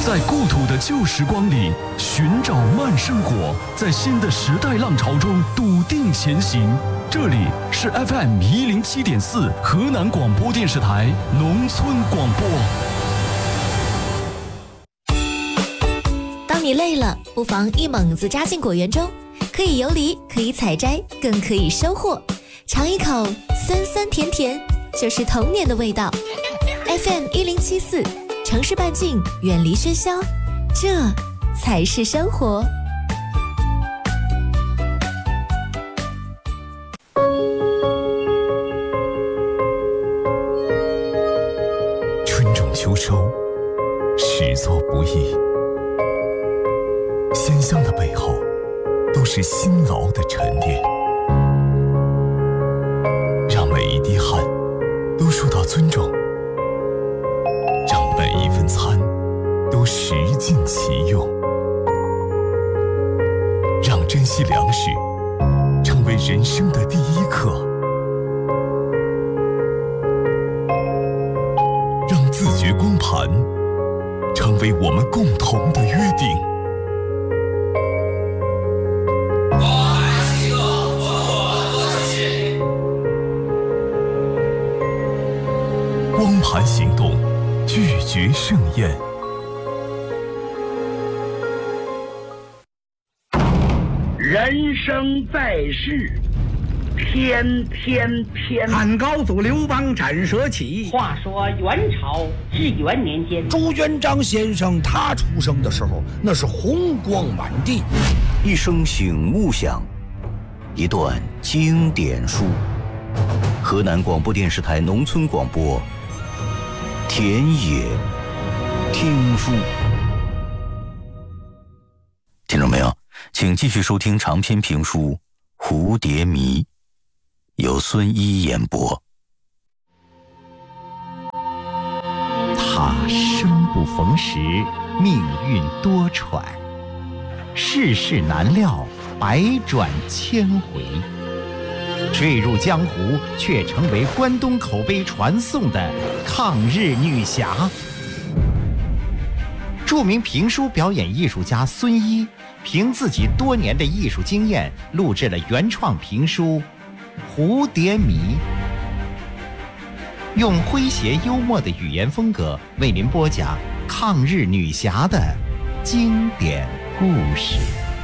在故土的旧时光里寻找慢生活，在新的时代浪潮中笃定前行。这里是 FM107.4 河南广播电视台农村广播。 当你累了，不妨一猛子扎进果园中，可以游离，可以采摘，更可以收获。尝一口酸酸甜甜，就是童年的味道。FM107.4城市半径，远离喧嚣，这才是生活。 春种秋收，始作不易。鲜香的背后，都是辛劳的沉淀。让每一滴汗都受到尊重，让每一份餐都食尽其用，让珍惜粮食成为人生的第一课，让自觉光盘成为我们共同的约定。光盘行动，拒绝盛宴。 人生在世，天天偏。 汉高祖刘邦斩蛇起。 话说元朝至元年间， 朱元璋先生他出生的时候，那是红光满地。 一声醒悟响，一段经典书。河南广播电视台农村广播，田野听书。听众朋友，请继续收听长篇评书《蝴蝶迷》，由孙一演播。 他生不逢时，命运多舛，世事难料，百转千回。坠入江湖，却成为关东口碑传颂的抗日女侠。著名评书表演艺术家孙一，凭自己多年的艺术经验，录制了原创评书《蝴蝶迷》，用诙谐幽默的语言风格为您播讲抗日女侠的经典故事。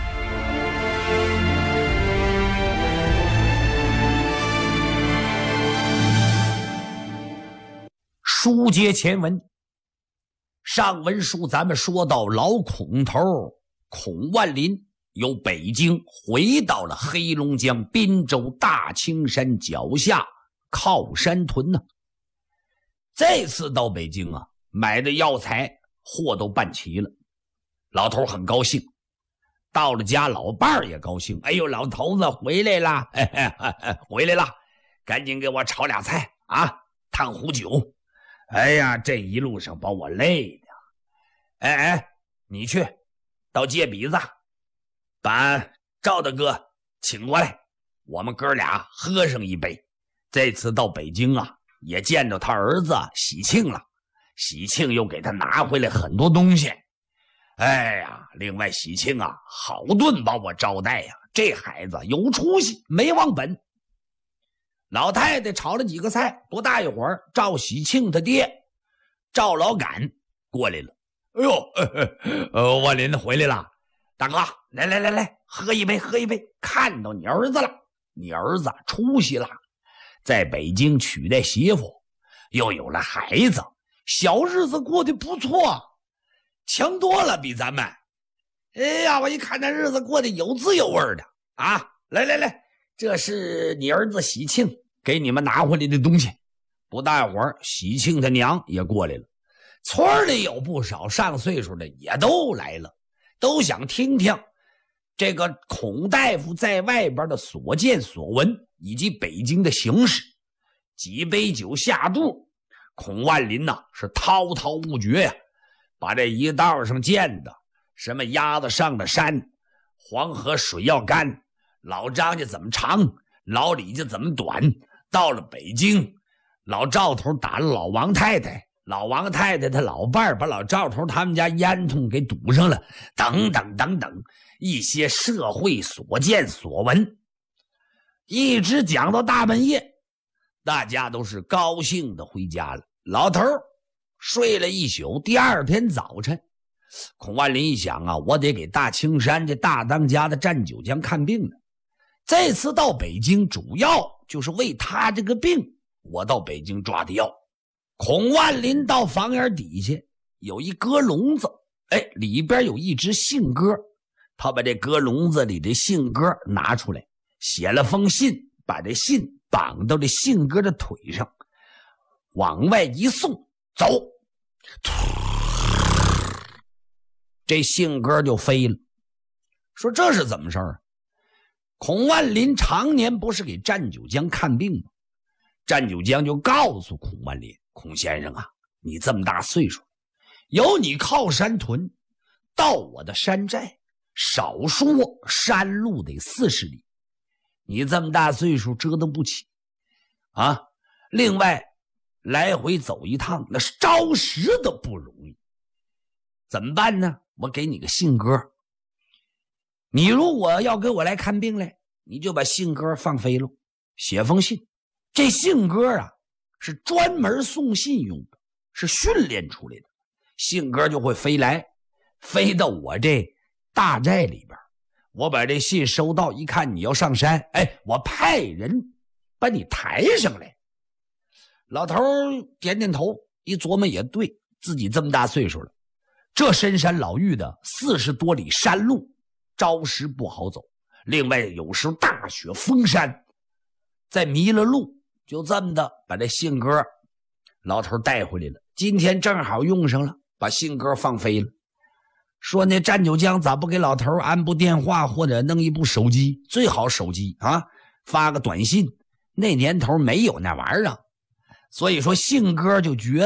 书接前文，上文书咱们说到老孔头孔万林由北京回到了黑龙江滨州大青山脚下靠山屯呢。这次到北京啊，买的药材货都办齐了，老头很高兴。到了家，老伴儿也高兴，哎呦，老头子回来了，回来了，赶紧给我炒俩菜啊，烫壶酒。哎呀，这一路上把我累的。哎，你去到街鼻子把赵大哥请过来，我们哥俩喝上一杯。这次到北京啊，也见到他儿子喜庆了，喜庆又给他拿回来很多东西。哎呀，另外喜庆啊，好顿把我招待呀，这孩子有出息，没忘本。老太太炒了几个菜，不大一会儿，赵喜庆他爹赵老杆过来了。哎呦，万林回来了，大哥，来，喝一杯，喝一杯。看到你儿子了，你儿子出息了，在北京娶的媳妇，又有了孩子，小日子过得不错，强多了比咱们。哎呀，我一看那日子过得有滋有味的啊！来，这是你儿子喜庆给你们拿回来的东西。不大一会儿，喜庆他娘也过来了，村里有不少上岁数的也都来了，都想听听这个孔大夫在外边的所见所闻，以及北京的形势。几杯酒下肚，孔万林呐是滔滔不绝呀，把这一道上见的什么鸭子上了山，黄河水要干，老张家怎么长，老李家怎么短，到了北京，老赵头打了老王太太， 老王太太他老伴儿把老赵头他们家烟囱给堵上了，等等等等，一些社会所见所闻，一直讲到大半夜，大家都是高兴的回家了。老头睡了一宿，第二天早晨，孔万林一想啊，我得给大青山这大当家的战九江看病呢。这次到北京主要就是为他这个病，我到北京抓的药。孔万林到房檐底下有一鸽笼子，里边有一只信鸽，他把这鸽笼子里的信鸽拿出来，写了封信，把这信绑到这信鸽的腿上，往外一送，走，这信鸽就飞了。说这是怎么事儿？孔万林常年不是给战九江看病吗？战九江就告诉孔万林，孔先生啊，你这么大岁数，由你靠山屯到我的山寨，少说山路得40里，你这么大岁数折腾不起啊！另外来回走一趟那是着实的不容易，怎么办呢？我给你个信鸽，你如果要跟我来看病来，你就把信鸽放飞了，写封信。这信鸽啊是专门送信用的，是训练出来的，信鸽就会飞来，飞到我这大寨里边，我把这信收到，一看你要上山，我派人把你抬上来。老头点点头，一琢磨也对，自己这么大岁数了，这深山老峪的40多里山路着实不好走，另外有时候大雪封山，再迷了路，就这么的把这信鸽老头带回来了。今天正好用上了，把信鸽放飞了。说那战九江咋不给老头安部电话，或者弄一部手机，最好手机啊，发个短信，那年头没有那玩意儿啊。所以说信鸽就觉